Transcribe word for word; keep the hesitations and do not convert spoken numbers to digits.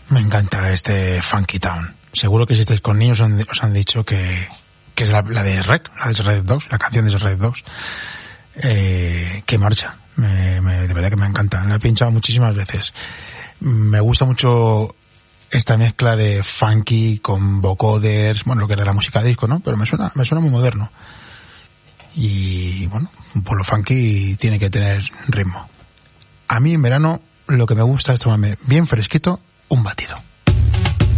Me encanta este Funky Town. Seguro que si estáis con niños os han, os han dicho que, que es la, la de Rec, la de Red Dogs, la canción de Red Dogs. Eh, que marcha. Me, me, de verdad que me encanta. La he pinchado muchísimas veces. Me gusta mucho esta mezcla de funky con vocoders, bueno, lo que era la música disco, ¿no? Pero me suena, me suena muy moderno. Y bueno, pues lo funky tiene que tener ritmo. A mí en verano lo que me gusta es tomarme bien fresquito un batido.